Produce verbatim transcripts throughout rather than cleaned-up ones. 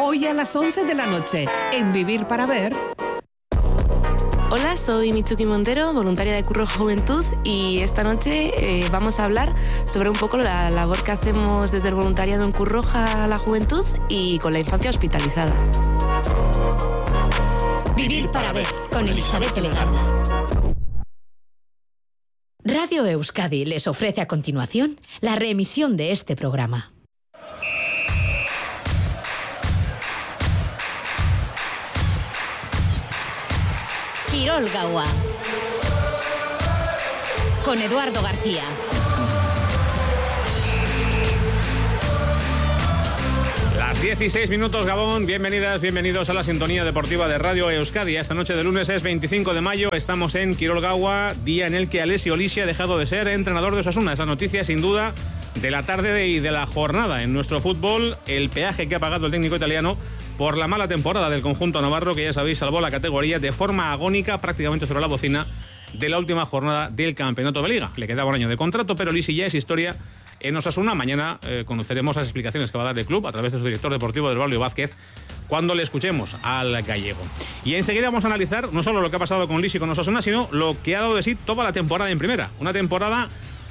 Hoy a las once de la noche, en Vivir para Ver. Hola, soy Mitsuki Montero, voluntaria de Curro Juventud, y esta noche eh, vamos a hablar sobre un poco la labor que hacemos desde el voluntariado en Cruz Roja a la juventud y con la infancia hospitalizada. Vivir para Ver, con Elizabeth Legarda. Radio Euskadi les ofrece a continuación la reemisión de este programa. Kirol Gaua, con Eduardo García. Las dieciséis minutos, Gabón. Bienvenidas, bienvenidos a la sintonía deportiva de Radio Euskadi. Esta noche de lunes es veinticinco de mayo. Estamos en Kirol Gaua, día en el que Alessio Olisi ha dejado de ser entrenador de Osasuna. Es la noticia, sin duda, de la tarde y de la jornada en nuestro fútbol. El peaje que ha pagado el técnico italiano por la mala temporada del conjunto navarro, que ya sabéis salvó la categoría de forma agónica, prácticamente sobre la bocina, de la última jornada del campeonato de Liga. Le quedaba un año de contrato, pero Olisi ya es historia en Osasuna. Mañana eh, conoceremos las explicaciones que va a dar el club a través de su director deportivo, del Braulio Vázquez, cuando le escuchemos al gallego. Y enseguida vamos a analizar no solo lo que ha pasado con Olisi y con Osasuna, sino lo que ha dado de sí toda la temporada en primera. Una temporada,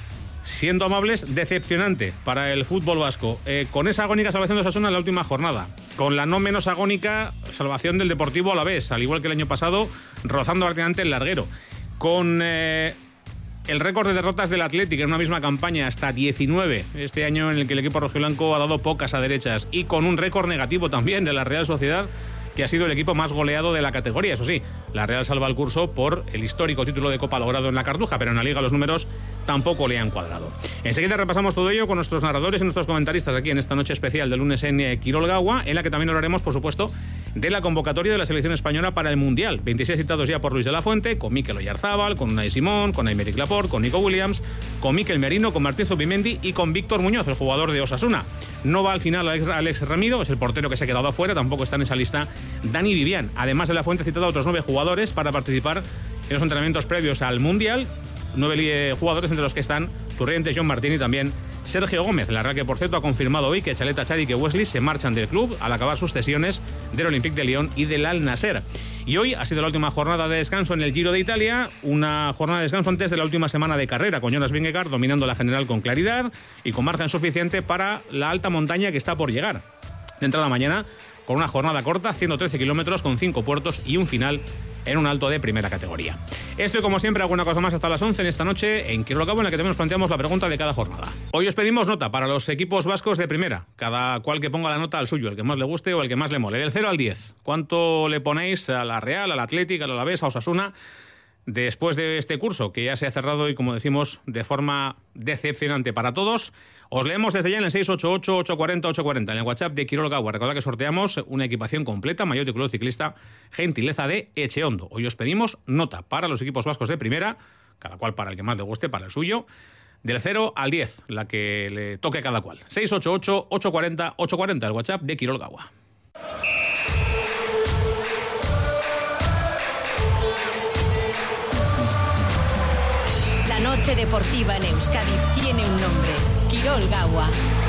siendo amables, decepcionante para el fútbol vasco. Eh, con esa agónica salvación de Osasuna en la última jornada. Con la no menos agónica salvación del Deportivo Alavés, al igual que el año pasado, rozando prácticamente el larguero. Con eh, el récord de derrotas del Athletic en una misma campaña, hasta diecinueve. Este año en el que el equipo rojiblanco ha dado pocas a derechas. Y con un récord negativo también de la Real Sociedad, que ha sido el equipo más goleado de la categoría. Eso sí, la Real salva el curso por el histórico título de Copa logrado en la Cartuja, pero en la Liga los números tampoco le han cuadrado. Enseguida repasamos todo ello con nuestros narradores y nuestros comentaristas aquí en esta noche especial de lunes en eh, Kirol Gaua, en la que también hablaremos, por supuesto, de la convocatoria de la selección española para el Mundial. veintiséis citados ya por Luis de la Fuente, con Mikel Oyarzábal, con Unai Simón, con Aymeric Laporte, con Nico Williams, con Mikel Merino, con Martín Zubimendi y con Víctor Muñoz, el jugador de Osasuna. No va al final Alex, Alex Ramiro, es el portero que se ha quedado afuera, tampoco está en esa lista Dani Vivian. Además de la Fuente, ha citado a otros nueve jugadores para participar en los entrenamientos previos al Mundial. Nueve jugadores, entre los que están Turrientes, John Martín y también Sergio Gómez. La Real, que por cierto ha confirmado hoy que Chaleta Chari y que Wesley se marchan del club al acabar sus cesiones del Olympique de Lyon y del Al Nasser. Y hoy ha sido la última jornada de descanso en el Giro de Italia, una jornada de descanso antes de la última semana de carrera, con Jonas Vingegaard dominando la general con claridad y con margen suficiente para la alta montaña que está por llegar. De entrada mañana, con una jornada corta, ciento trece kilómetros con cinco puertos y un final en un alto de primera categoría. Esto y como siempre, alguna cosa más hasta las once en esta noche en Kirol Gaua, en la que también nos planteamos la pregunta de cada jornada. Hoy os pedimos nota para los equipos vascos de primera, cada cual que ponga la nota al suyo, el que más le guste o el que más le mole, del cero al diez. ¿Cuánto le ponéis a la Real, al Athletic, al Alavés, a Osasuna después de este curso, que ya se ha cerrado y, como decimos, de forma decepcionante para todos? Os leemos desde ya en el seis ocho ocho, ocho cuatro cero, ocho cuatro cero, en el WhatsApp de Kirol Gaua. Recordad que sorteamos una equipación completa, maillot y club ciclista, gentileza de Echeondo. Hoy os pedimos nota para los equipos vascos de primera, cada cual para el que más le guste, para el suyo, del cero al diez, la que le toque a cada cual. seis ocho ocho, ocho cuatro cero, ocho cuatro cero, el WhatsApp de Kirol Gaua. La noche deportiva en Euskadi tiene un nombre: Kirol Gaua.